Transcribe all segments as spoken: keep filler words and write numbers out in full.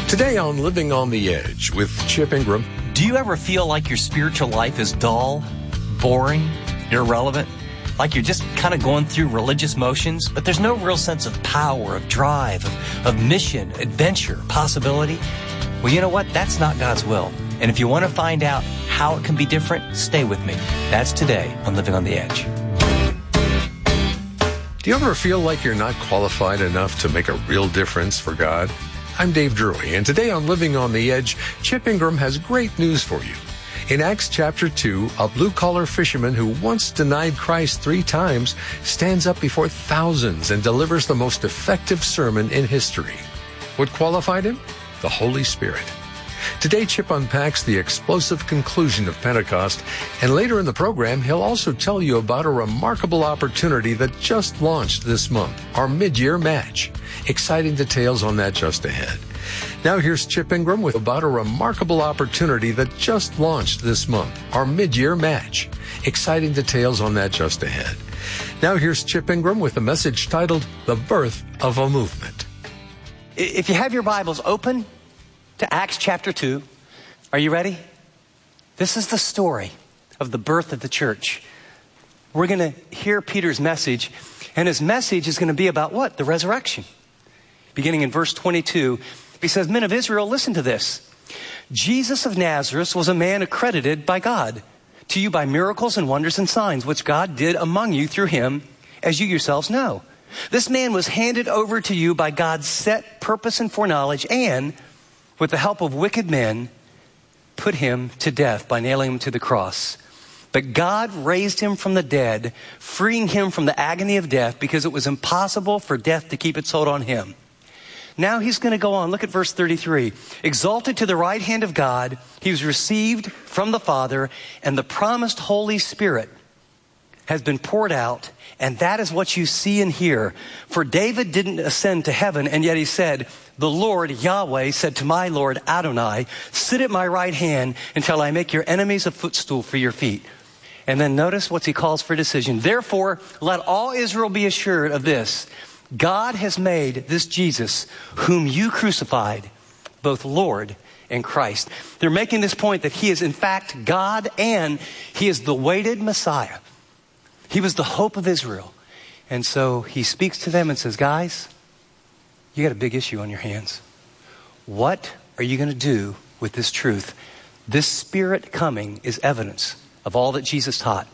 Today on Living on the Edge with Chip Ingram. Do you ever feel like your spiritual life is dull, boring, irrelevant? Like you're just kind of going through religious motions, but there's no real sense of power, of drive, of, of mission, adventure, possibility? Well, you know what? That's not God's will. And if you want to find out how it can be different, stay with me. That's today on Living on the Edge. Do you ever feel like you're not qualified enough to make a real difference for God? I'm Dave Drury, and today on Living on the Edge, Chip Ingram has great news for you. In Acts chapter two, a blue-collar fisherman who once denied Christ three times stands up before thousands and delivers the most effective sermon in history. What qualified him? The Holy Spirit. Today, Chip unpacks the explosive conclusion of Pentecost, and later in the program, he'll also tell you about a remarkable opportunity that just launched this month, our mid-year match. Exciting details on that just ahead. Now here's Chip Ingram with about a remarkable opportunity that just launched this month, our mid-year match. Exciting details on that just ahead. Now here's Chip Ingram with a message titled, The Birth of a Movement. If you have your Bibles open to Acts chapter two, are you ready? This is the story of the birth of the church. We're going to hear Peter's message, and his message is going to be about what? The resurrection. Beginning in verse twenty-two, he says, Men of Israel, listen to this. Jesus of Nazareth was a man accredited by God to you by miracles and wonders and signs, which God did among you through him, as you yourselves know. This man was handed over to you by God's set purpose and foreknowledge, and with the help of wicked men, put him to death by nailing him to the cross. But God raised him from the dead, freeing him from the agony of death, because it was impossible for death to keep its hold on him. Now he's going to go on. Look at verse thirty-three. Exalted to the right hand of God, he was received from the Father, and the promised Holy Spirit has been poured out, and that is what you see and hear. For David didn't ascend to heaven, and yet he said, the Lord Yahweh said to my Lord Adonai, sit at my right hand until I make your enemies a footstool for your feet. And then notice what he calls for decision. Therefore, let all Israel be assured of this. God has made this Jesus, whom you crucified, both Lord and Christ. They're making this point that he is in fact God, and he is the awaited Messiah. He was the hope of Israel. And so he speaks to them and says, guys, you got a big issue on your hands. What are you going to do with this truth? This Spirit coming is evidence of all that Jesus taught.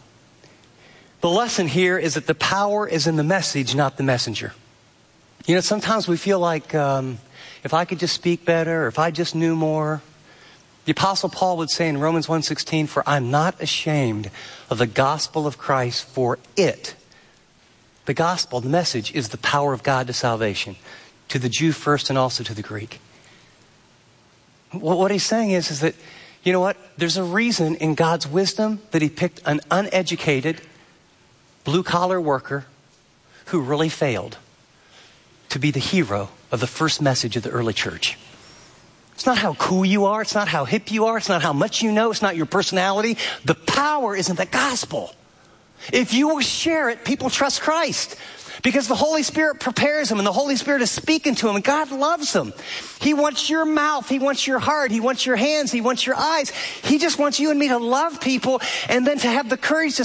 The lesson here is that the power is in the message, not the messenger. You know, sometimes we feel like um, if I could just speak better, or if I just knew more. The Apostle Paul would say in Romans one sixteen, for I'm not ashamed of the gospel of Christ, for it, the gospel, the message, is the power of God to salvation, to the Jew first and also to the Greek. What he's saying is, is that, you know what, there's a reason in God's wisdom that he picked an uneducated, blue-collar worker who really failed to be the hero of the first message of the early church. It's not how cool you are. It's not how hip you are. It's not how much you know. It's not your personality. The power is in the gospel. If you will share it, people trust Christ. Because the Holy Spirit prepares them, and the Holy Spirit is speaking to them, and God loves them. He wants your mouth. He wants your heart. He wants your hands. He wants your eyes. He just wants you and me to love people, and then to have the courage to